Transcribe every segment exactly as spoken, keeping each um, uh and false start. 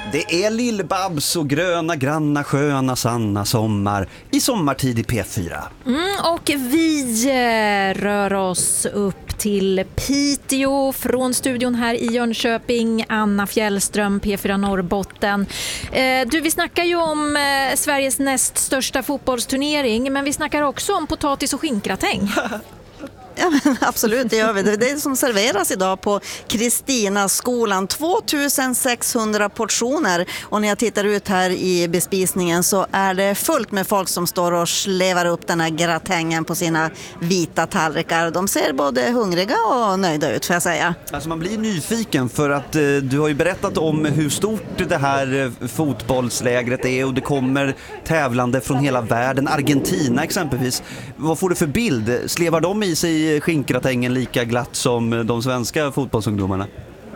Det är Lill-Babs och gröna, granna, sköna, sanna sommar i sommartid i P fyra. Mm, och vi eh, rör oss upp till Piteå från studion här i Jönköping. Anna Fjällström, P fyra Norrbotten. Eh, du, vi snackar ju om eh, Sveriges näst största fotbollsturnering, men vi snackar också om potatis och skinkgratäng. Ja, men absolut, det gör vi. Det är det som serveras idag på Kristinaskolan. tvåtusensexhundra portioner. Och när jag tittar ut här i bespisningen så är det fullt med folk som står och slevar upp den här gratängen på sina vita tallrikar. De ser både hungriga och nöjda ut, får jag säga. Alltså man blir nyfiken för att eh, du har ju berättat om hur stort det här eh, fotbollslägret är och det kommer tävlande från hela världen. Argentina exempelvis. Vad får du för bild? Slevar de i sig skinkgratängen lika glatt som de svenska fotbollsungdomarna?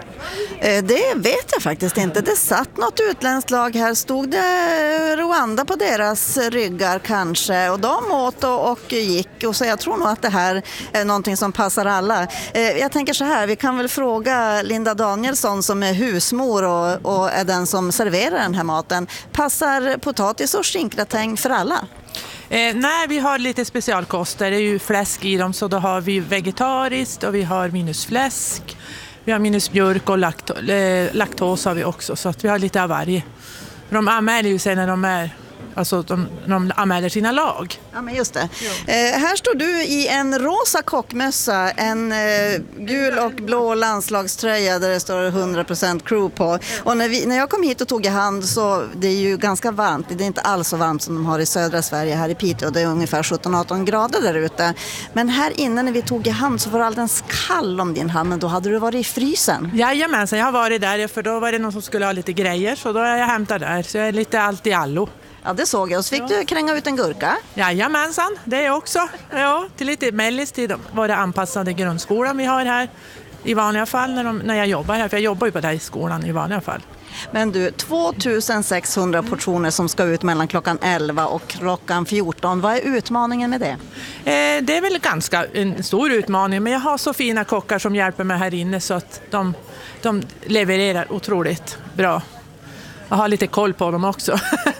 Det vet jag faktiskt inte. Det satt något utländskt lag här. Stod det Rwanda på deras ryggar kanske? Och de åt och, och gick. Och så jag tror nog att det här är någonting som passar alla. Jag tänker så här, vi kan väl fråga Linda Danielsson som är husmor och, och är den som serverar den här maten. Passar potatis och skinkgratäng för alla? Eh, nej, vi har lite specialkoster. Det är ju fläsk i dem, så då har vi vegetariskt och vi har minus fläsk. Vi har minus mjölk och lakto- eh, laktos har vi också, så att vi har lite av varje. De anmäler ju sig när de är, alltså de, de anmäler sina lag. Ja, men just det. Eh, här står du i en rosa kockmössa, en eh, gul och blå landslagströja där det står hundra procent crew på. Och när, vi, när jag kom hit och tog i hand så det är ju ganska varmt. Det är inte alls så varmt som de har i södra Sverige här i Piteå. Det är ungefär sjutton arton grader där ute. Men här inne när vi tog i hand så var det alldeles kall om din hand, men då hade du varit i frysen. Jajamensan, jag har varit där för då var det någon som skulle ha lite grejer, så då är jag hämtat där. Så jag är lite allt i allo. Ja, det såg jag. Och så fick ja. du kränga ut en gurka. Jajamensan, det är också. Ja, till lite mellis till var det anpassade grundskolan vi har här i vanliga fall när, de, när jag jobbar här. För jag jobbar ju på den här skolan i vanliga fall. Men du, tvåtusensexhundra portioner som ska ut mellan klockan elva och klockan fjorton. Vad är utmaningen med det? Eh, det är väl ganska en stor utmaning, men jag har så fina kockar som hjälper mig här inne så att de, de levererar otroligt bra. Jag har lite koll på dem också.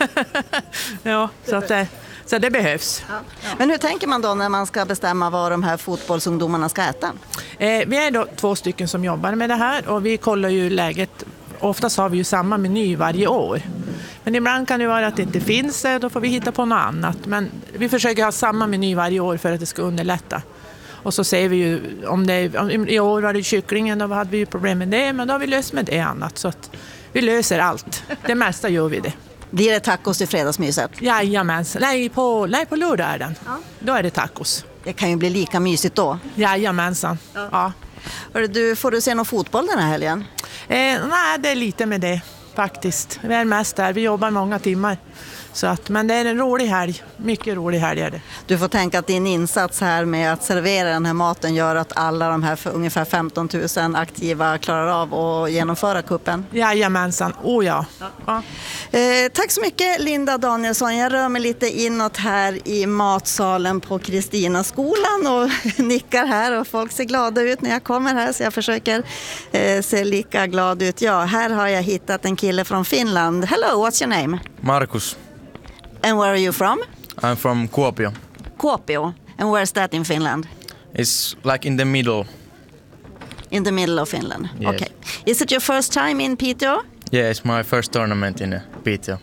ja, så, att det, så det behövs. Ja. Men hur tänker man då när man ska bestämma vad de här fotbollsungdomarna ska äta? Eh, vi är då två stycken som jobbar med det här och vi kollar ju läget. Oftast har vi ju samma meny varje år. Men ibland kan det vara att det inte finns det, då får vi hitta på något annat. Men vi försöker ha samma meny varje år för att det ska underlätta. Och så ser vi ju, om det, om, i år var det kycklingen, då hade vi ju problem med det, men då har vi löst med det annat. Så att vi löser allt. Det mesta gör vi det. Blir det tacos i fredagsmyset? Jajamensan. Nej, på, nej, på lördag är den. Ja. Då är det tacos. Det kan ju bli lika mysigt då. Jajamensan. Ja. Ja. Hörru, du, får du se någon fotboll den här helgen? Eh, nej, det är lite med det faktiskt. Vi är mest där. Vi jobbar många timmar. Så att, men det är en rolig helg. Mycket rolig helg är det. Du får tänka att din insats här med att servera den här maten gör att alla de här för ungefär femton tusen aktiva klarar av att genomföra kuppen. Jajamensan, oh ja. ja. ja. Eh, tack så mycket Linda Danielsson. Jag rör mig lite inåt här i matsalen på Kristinaskolan och nickar här och folk ser glada ut när jag kommer här, så jag försöker eh, se lika glad ut. Ja, här har jag hittat en kille från Finland. Hello, what's your name? Markus. And where are you from? I'm from Kuopio. Kuopio. And where's that in Finland? It's like in the middle. In the middle of Finland. Yes. Okay. Is it your first time in Piteå? Yeah, it's my first tournament in uh, Piteå.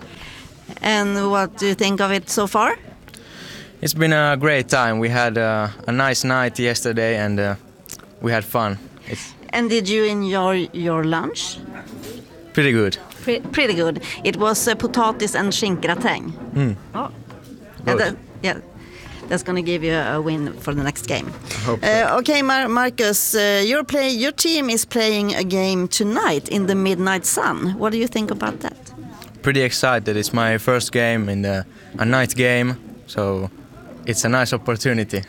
And what do you think of it so far? It's been a great time. We had uh, a nice night yesterday and uh, we had fun. It's And did you enjoy your lunch? pretty good. Pre- pretty good. It was uh, potatis and skinkgratäng. Mm. Oh. Good. And that, yeah, that's going to give you a win for the next game. I hope so. Uh, okay, Mar- Marcus, uh, your play, your team is playing a game tonight in the midnight sun. What do you think about that? Pretty excited. It's my first game in the, a night game, so it's a nice opportunity.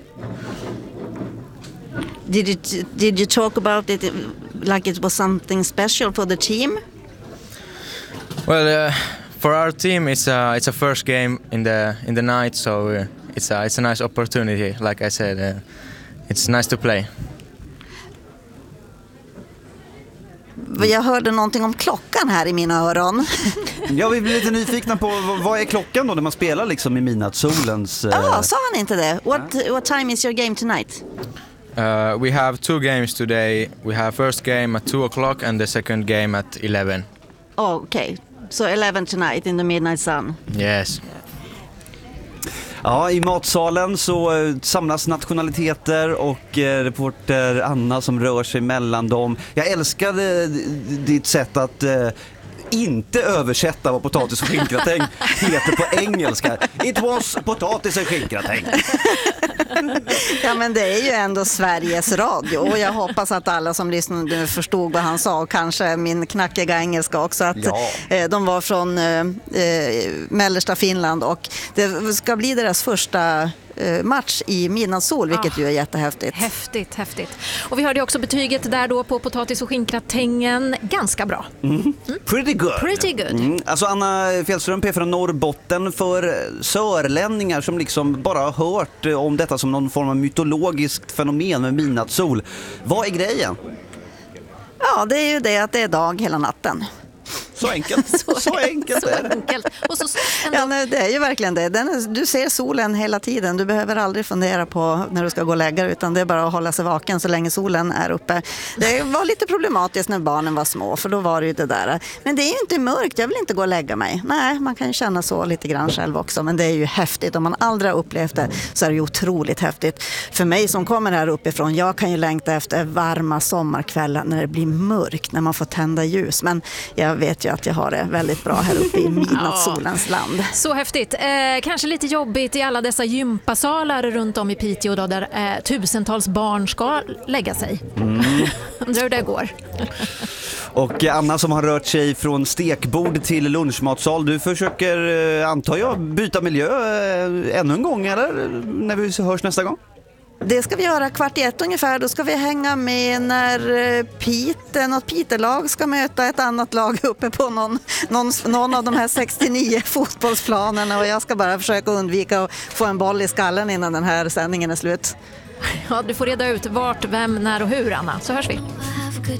Did you did you talk about it like it was something special for the team? Well, uh, for our team, it's a it's a first game in the in the night, so uh, it's a it's a nice opportunity. Like I said, uh, it's nice to play. Jag hörde någonting om klockan här i mina öron. Ja, vi blir lite nyfikna på vad- vad är klockan då när man spelar liksom i midnattssolens... eh, Ja, sa han inte det? What, what time is your game tonight? Uh, we have two games today. We have first game at two o'clock and the second game at eleven. Oh, okay. So eleven tonight in the midnight sun. Yes. Ja, i matsalen så eh, samlas nationaliteter och eh, reporter Anna som rör sig mellan dem. Jag älskade d- ditt sätt att eh, inte översätta vad potatis och skinkgratäng heter på engelska. It was potatis och skinkgratäng. Ja, men det är ju ändå Sveriges Radio och jag hoppas att alla som lyssnade nu förstod vad han sa och kanske min knackiga engelska också, att Ja. eh, de var från eh, eh, mellersta Finland och det ska bli deras första eh, match i midnattssol, vilket Ah. ju är jättehäftigt. Häftigt, häftigt. Och vi hörde också betyget där då på potatis och skinkgratängen. Ganska bra. Pretty good. Pretty good. Mm. Alltså Anna Fjällström, P från Norrbotten, för sörlänningar som liksom bara har hört eh, om detta som någon form av mytologiskt fenomen med midnattssol. Vad är grejen? Ja, det är ju det att det är dag hela natten. Så enkelt. Så, enkelt Så är det. enkelt. Och så ändå, Ja, nej, det är ju verkligen det. Den är, du ser solen hela tiden. Du behöver aldrig fundera på när du ska gå och lägga dig, utan det är bara att hålla sig vaken så länge solen är uppe. Det var lite problematiskt när barnen var små, för då var det ju det där. Men det är ju inte mörkt, jag vill inte gå och lägga mig. Nej, man kan ju känna så lite grann själv också, men det är ju häftigt. Om man aldrig har upplevt det så är det ju otroligt häftigt. För mig som kommer här uppifrån, jag kan ju längta efter varma sommarkvällar när det blir mörkt, när man får tända ljus. Men jag vet ju att jag har det väldigt bra här uppe i midnattssolens land. så häftigt. Eh, kanske lite jobbigt i alla dessa gympasalar runt om i Piteå då, där eh, tusentals barn ska lägga sig. Undrar hur det går. Och Anna som har rört sig från stekbord till lunchmatsal, du försöker, eh, antar jag, byta miljö eh, ännu en gång, eller? När vi hörs nästa gång? Det ska vi göra kvart i ett ungefär. Då ska vi hänga med när eh, Pite, något Pitelag ska möta ett annat lag uppe på någon, någon, någon av de här sextionio fotbollsplanerna, och jag ska bara försöka undvika att få en boll i skallen innan den här sändningen är slut. Ja, du får reda ut vart, vem, när och hur, Anna. Så hörs vi.